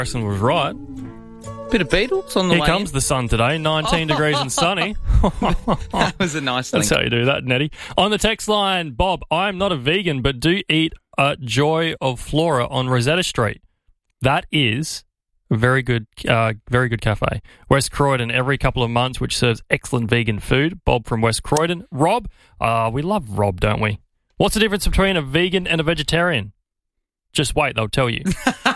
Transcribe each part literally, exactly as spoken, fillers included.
Harrison was right. Bit of Beatles on the Here way comes in. the sun today, nineteen degrees and sunny. That was a nice link. That's how you do that, Nettie. On the text line, Bob, I'm not a vegan, but do eat uh, Joy of Flora on Rosetta Street. That is a very good, uh, very good cafe. West Croydon every couple of months, which serves excellent vegan food. Bob from West Croydon. Rob, uh, we love Rob, don't we? What's the difference between a vegan and a vegetarian? Just wait, they'll tell you.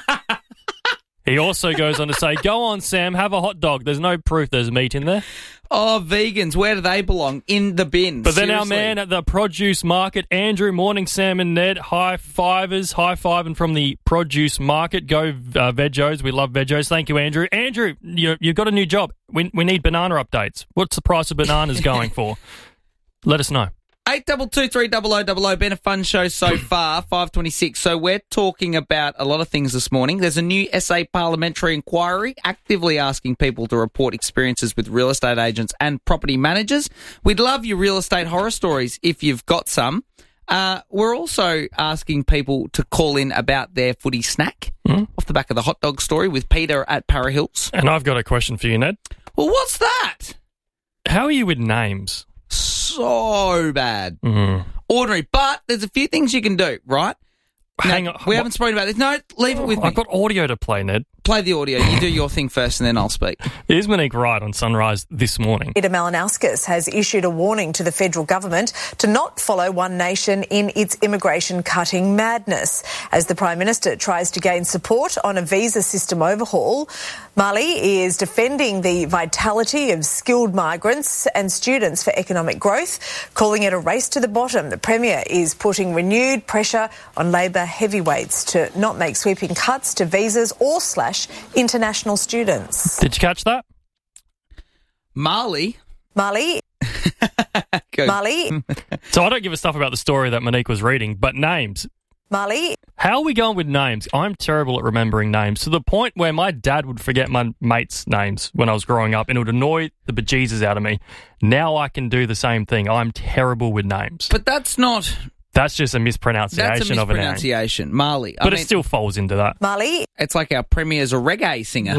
He also goes on to say, go on, Sam, have a hot dog. There's no proof there's meat in there. Oh, vegans, where do they belong? In the bin. But then Seriously. our man at the produce market, Andrew, morning, Sam and Ned, high fivers, high fiving from the produce market. Go uh, Vegos. We love Vegos. Thank you, Andrew. Andrew, you, you've got a new job. We, we need banana updates. What's the price of bananas going for? Let us know. eight two two three double oh double oh. Been a fun show so far, five twenty-six. So we're talking about a lot of things this morning. There's a new S A parliamentary inquiry actively asking people to report experiences with real estate agents and property managers. We'd love your real estate horror stories if you've got some. Uh, we're also asking people to call in about their footy snack mm. off the back of the hot dog story with Peter at Para Hills. And I've got a question for you, Ned. Well, what's that? How are you with names? So bad. Mm. Ordinary. But there's a few things you can do, right? Hang no, on. We haven't spoken about this. No, leave it with me. I've got audio to play, Ned. Play the audio. You do your thing first and then I'll speak. Here's Monique Wright on Sunrise this morning. Peter Malinauskas has issued a warning to the federal government to not follow One Nation in its immigration cutting madness. As the Prime Minister tries to gain support on a visa system overhaul, Mali is defending the vitality of skilled migrants and students for economic growth, calling it a race to the bottom. The Premier is putting renewed pressure on Labor heavyweights to not make sweeping cuts to visas or slash international students. Did you catch that? Mali. Mali. Mali. So I don't give a stuff about the story that Monique was reading, but names. Mali. How are we going with names? I'm terrible at remembering names to the point where my dad would forget my mates' names when I was growing up and it would annoy the bejesus out of me. Now I can do the same thing. I'm terrible with names. But that's not... That's just a mispronunciation That's a of a name. mispronunciation. Mali. I But mean, it still falls into that. Mali. It's like our Premier's a reggae singer.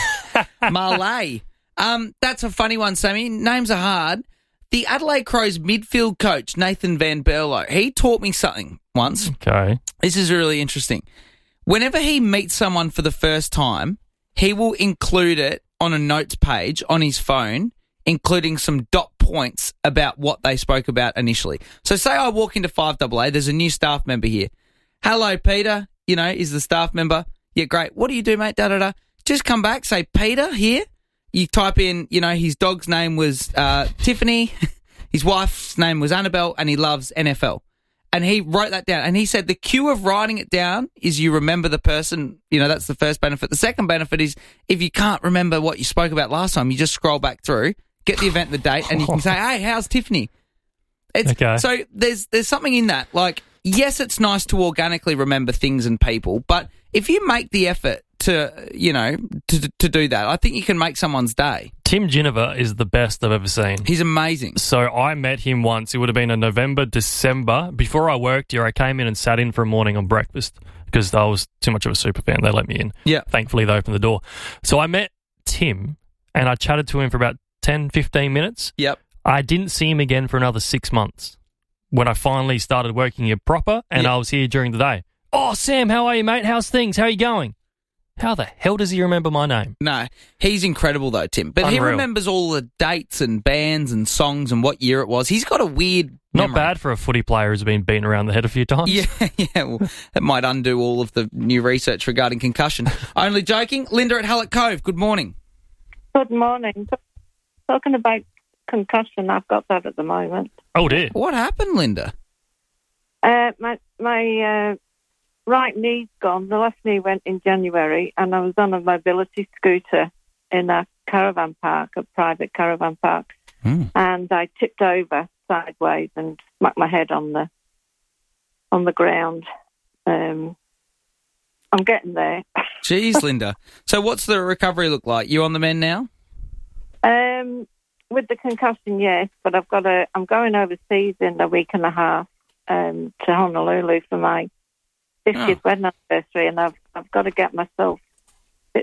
Malay. Um, that's a funny one, Sammy. Names are hard. The Adelaide Crows midfield coach, Nathan Van Berlo, he taught me something once. Okay. This is really interesting. Whenever he meets someone for the first time, he will include it on a notes page on his phone, including some dot points about what they spoke about initially. So say I walk into five A A, there's a new staff member here. Hello, Peter, you know, is the staff member. Yeah, great. What do you do, mate? Da, da, da. Just come back, say, Peter here. You type in, you know, his dog's name was uh, Tiffany, his wife's name was Annabelle, and he loves N F L. And he wrote that down. And he said the cue of writing it down is you remember the person. You know, that's the first benefit. The second benefit is if you can't remember what you spoke about last time, you just scroll back through, get the event and the date, and you can say, hey, how's Tiffany? It's, okay. So there's there's something in that. Like, yes, it's nice to organically remember things and people, but if you make the effort to, you know, to to do that, I think you can make someone's day. Tim Ginniver is the best I've ever seen. He's amazing. So I met him once. It would have been in November, December. Before I worked here, I came in and sat in for a morning on breakfast because I was too much of a super fan. They let me in. Yeah. Thankfully, they opened the door. So I met Tim and I chatted to him for about ten, fifteen minutes. Yep. I didn't see him again for another six months when I finally started working here proper and yep. I was here during the day. Oh, Sam, how are you, mate? How's things? How are you going? How the hell does he remember my name? No, he's incredible though, Tim. But Unreal. He remembers all the dates and bands and songs and what year it was. He's got a weird Not memory. bad for a footy player who's been beaten around the head a few times. Yeah, yeah. Well, that might undo all of the new research regarding concussion. Only joking. Linda at Hallett Cove, good morning. Good morning. Talking about concussion, I've got that at the moment. Oh, dear. What happened, Linda? Uh, my my uh, right knee's gone. The left knee went in January, and I was on a mobility scooter in a caravan park, a private caravan park, mm. and I tipped over sideways and smacked my head on the on the ground. Um, I'm getting there. Jeez, Linda. So what's the recovery look like? You on the mend now? Um, with the concussion, yes, but I've got a. I'm going overseas in a week and a half um, to Honolulu for my fiftieth Oh. wedding anniversary, and I've I've got to get myself